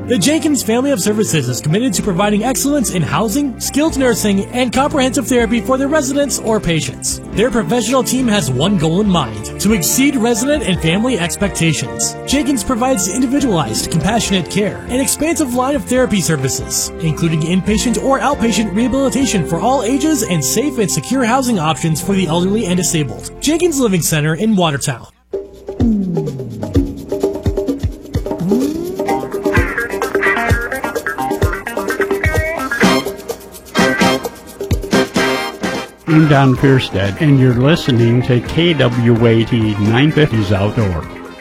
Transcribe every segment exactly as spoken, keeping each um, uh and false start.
The Jenkins family of services is committed to providing excellence in housing, skilled nursing, and comprehensive therapy for their residents or patients. Their professional team has one goal in mind: to exceed resident and family expectations. Jenkins provides individualized, compassionate care, an expansive line of therapy services, including inpatient or outpatient rehabilitation for all ages and safe and secure housing options for the elderly and disabled. Jenkins Living Center in Watertown. I'm Don Fierstead, and you're listening to K W A T nine fifty's Outdoor.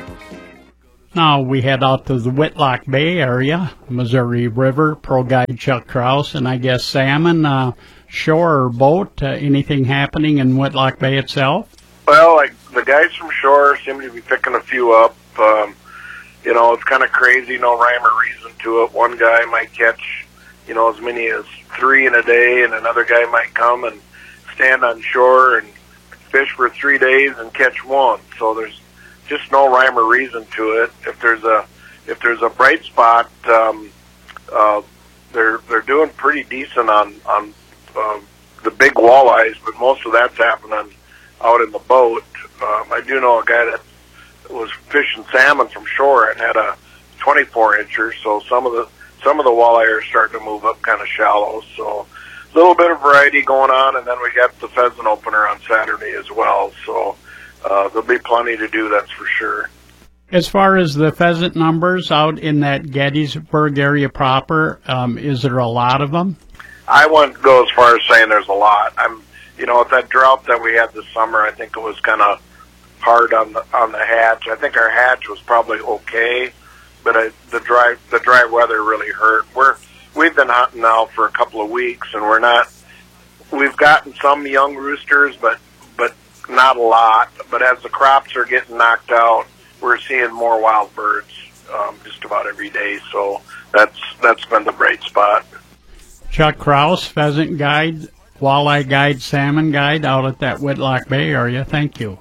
Now we head out to the Whitlock Bay area, Missouri River, Pro Guide Chuck Kraus, and I guess salmon, uh, shore or boat. Uh, anything happening in Whitlock Bay itself? Well, like the guys from shore seem to be picking a few up. Um, you know, it's kind of crazy, no rhyme or reason to it. One guy might catch, you know, as many as three in a day, and another guy might come and stand on shore and fish for three days and catch one. So there's just no rhyme or reason to it. If there's a if there's a bright spot, um, uh, they're they're doing pretty decent on on uh, the big walleyes, but most of that's happening out in the boat. Um, I do know a guy that was fishing salmon from shore and had a twenty-four incher. So some of the some of the walleye are starting to move up kind of shallow. So a little bit of variety going on, and then we got the pheasant opener on Saturday as well. So uh, there'll be plenty to do, that's for sure. As far as the pheasant numbers out in that Gettysburg area proper, um, is there a lot of them? I wouldn't go as far as saying there's a lot. I'm, you know, with that drought that we had this summer, I think it was kind of hard on the on the hatch. I think our hatch was probably okay, but I, the dry the dry weather really hurt. We're We've been hunting now for a couple of weeks, and we're not. We've gotten some young roosters, but but not a lot. But as the crops are getting knocked out, we're seeing more wild birds um, just about every day. So that's that's been the bright spot. Chuck Kraus, pheasant guide, walleye guide, salmon guide out at that Whitlock Bay area. Thank you.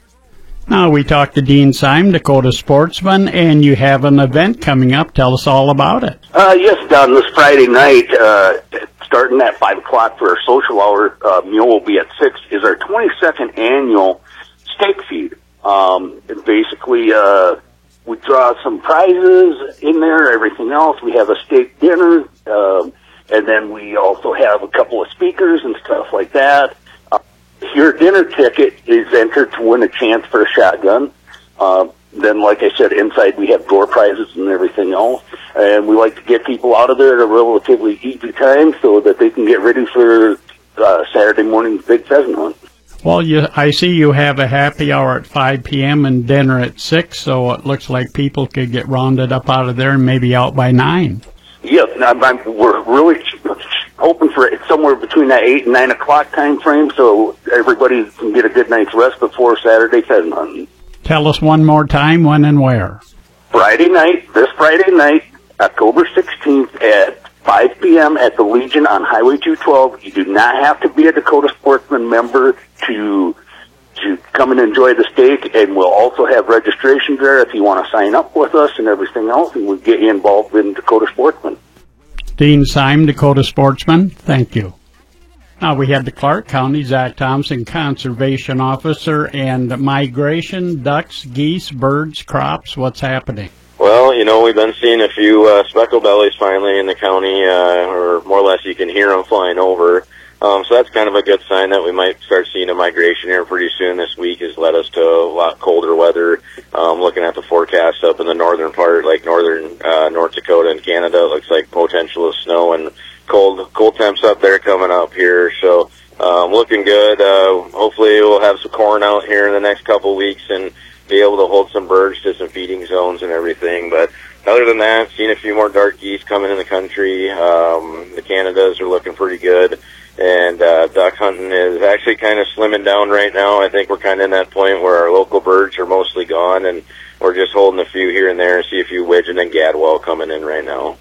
Now we talked to Dean Syme, Dakota Sportsman, and you have an event coming up. Tell us all about it. Uh, yes, Don, this Friday night, uh, starting at five o'clock for our social hour, uh, meal will be at six, is our twenty-second annual steak feed. Um, and basically, uh, we draw some prizes in there, everything else. We have a steak dinner, um, and then we also have a couple of speakers and stuff like that. Your dinner ticket is entered to win a chance for a shotgun. Uh, then, like I said, inside we have door prizes and everything else. And we like to get people out of there at a relatively easy time so that they can get ready for uh, Saturday morning's big pheasant hunt. Well, you, I see you have a happy hour at five p.m. and dinner at six, so it looks like people could get rounded up out of there and maybe out by nine. Yeah, I'm, I'm, we're really hoping for it somewhere between that eight and nine o'clock time frame, so everybody can get a good night's rest before Saturday pheasant hunting. Tell us one more time when and where. Friday night, this Friday night, October sixteenth at five p.m. at the Legion on Highway two twelve. You do not have to be a Dakota Sportsman member to to come and enjoy the steak, and we'll also have registration there if you want to sign up with us and everything else, and we'll get you involved in Dakota Sportsman. Dean Syme, Dakota Sportsman, thank you. Now we have the Clark County, Zach Thompson, Conservation Officer, and migration, ducks, geese, birds, crops, what's happening? Well, you know, we've been seeing a few uh, speckled bellies finally in the county, uh, or more or less you can hear them flying over. Um, so that's kind of a good sign that we might start seeing a migration here pretty soon. This week has led us to a lot colder weather. Um, looking at the forecast up in the northern part, like northern uh, North Dakota and Canada, it looks like potential of snow and cold cold temps up there coming up here. So um, looking good. Uh, hopefully we'll have some corn out here in the next couple of weeks and be able to hold some birds to some feeding zones and everything. But other than that, seeing a few more dark geese coming in the country. Um, the Canadas are looking pretty good. And uh, duck hunting is actually kind of slimming down right now. I think we're kind of in that point where our local birds are mostly gone, and we're just holding a few here and there and see a few widgeon and gadwall coming in right now.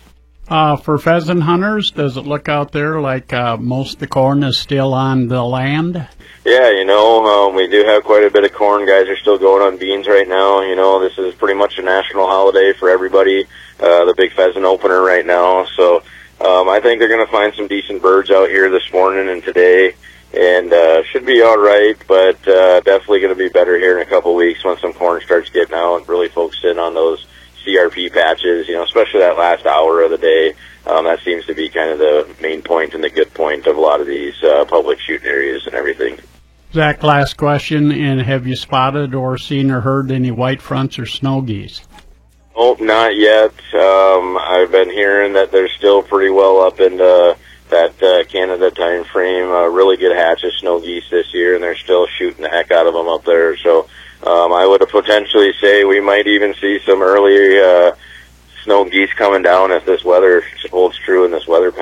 Uh, for pheasant hunters, does it look out there like uh, most of the corn is still on the land? Yeah, you know, um, we do have quite a bit of corn. Guys are still going on beans right now. You know, this is pretty much a national holiday for everybody, uh, the big pheasant opener right now. So um, I think they're going to find some decent birds out here this morning and today, and uh, should be all right, but uh, definitely going to be better here in a couple weeks when some corn starts getting out and really focus in on those C R P patches, you know, especially that last hour of the day. Um, that seems to be kind of the main point and the good point of a lot of these uh, public shooting areas and everything. Zach, last question, and have you spotted or seen or heard any white fronts or snow geese? Oh, not yet. Um, I've been hearing that they're still pretty well up into that uh, Canada time frame. Uh, really good hatch of snow geese this year, and they're still shooting the heck out of them up there. So um, I would potentially say we might even see some early uh, snow geese coming down if this weather holds true and this weather pattern